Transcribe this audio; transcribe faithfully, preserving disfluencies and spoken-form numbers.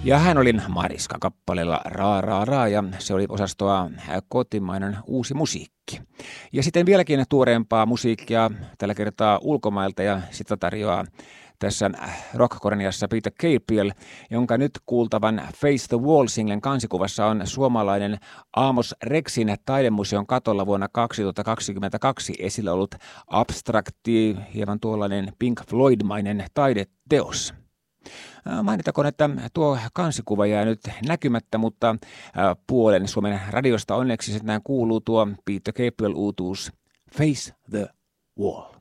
Ja hän oli Mariska kappaleella Raa Raa Raa ja se oli osastoa Kotimainen uusi musiikki. Ja sitten vieläkin tuoreempaa musiikkia tällä kertaa ulkomailta ja sitä tarjoaa tässä rock-korniassa Peter Gabriel, jonka nyt kuultavan Face the Wall-singlen kansikuvassa on suomalainen Amos Rexin taidemuseon katolla vuonna kaksituhattakaksikymmentäkaksi esillä ollut abstrakti, hieman tuollainen Pink Floyd-mainen taideteos. Mainitakoon, että tuo kansikuva jää nyt näkymättä, mutta puolen Suomen radiosta onneksi sitten kuuluu tuo Peter Gabriel-uutuus Face the Wall.